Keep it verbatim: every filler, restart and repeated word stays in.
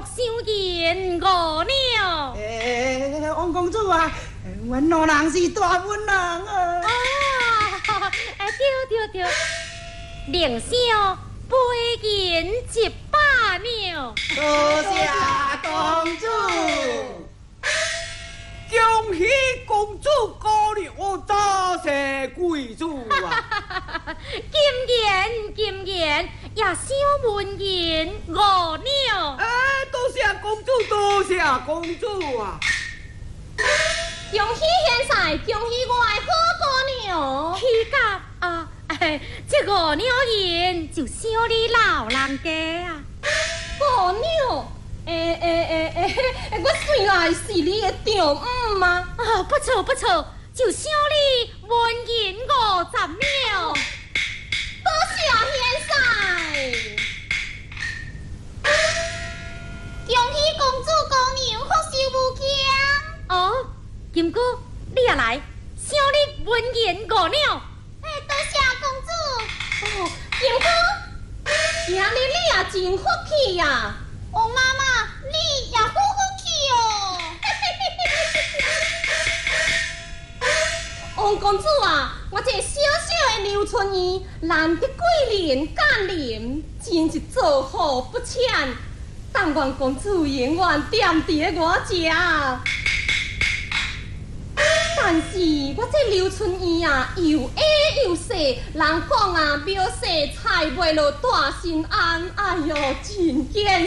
收银五两。 诶，王公主啊，阮老人是大文人啊。 啊，哎，对对对，零小赔银一百两。 多谢公主。 恭喜公主高龄早生贵子啊！ 金言金言，也小文银五两。 哎，多谢公主，多谢公主啊！ 恭喜现在，恭喜我的好姑娘。 起价啊，哎，这五两银就小你老人家啊。 姑娘。诶诶诶诶，我虽然是你的丈夫吗？ 啊，不错不错，就收你文银五十两。 多谢现在，恭喜公主姑娘福寿无疆。 哦，金姑，你也来，收你文银五两。 哎，多谢公主。哦，金姑，今日你也真福气呀！王妈妈，你也好福气哦！王公主啊，我这小小的刘春燕，难得贵人感人，真是造福不浅。但愿公主永远惦伫我家。但是我这刘春燕啊，又矮又细，人讲啊，苗细菜袂落大心安，哎哟，真见